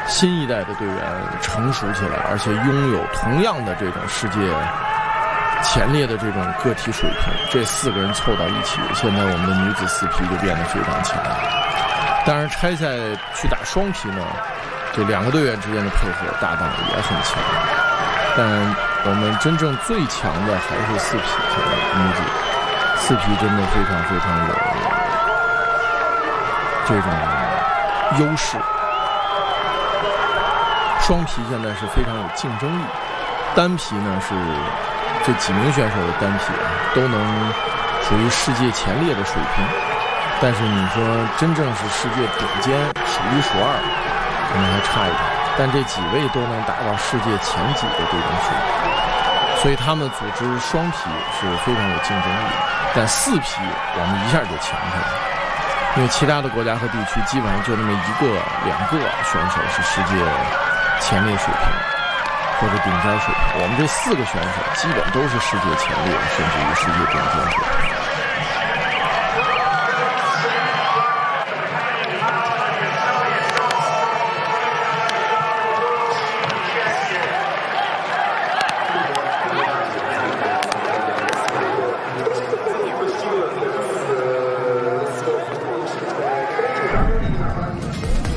新一代的队员成熟起来，而且拥有同样的这种世界前列的这种个体水平，这4个人凑到一起，现在我们的女子4匹就变得非常强。当然拆赛去打双匹呢，这2个队员之间的配合搭档也很强，但我们真正最强的还是4匹女子，4匹真的非常非常有这种优势。双匹现在是非常有竞争力，单匹呢是这几名选手的单匹都能属于世界前列的水平，但是你说真正是世界顶尖数1数2，可能还差一点，但这几位都能达到世界前几的这种水平，所以他们组织双匹是非常有竞争力，但4匹我们一下就强下来，因为其他的国家和地区基本上就那么1个2个选手是世界前列水平或者顶尖水平，我们这4个选手基本都是世界前列，甚至于世界顶尖水平。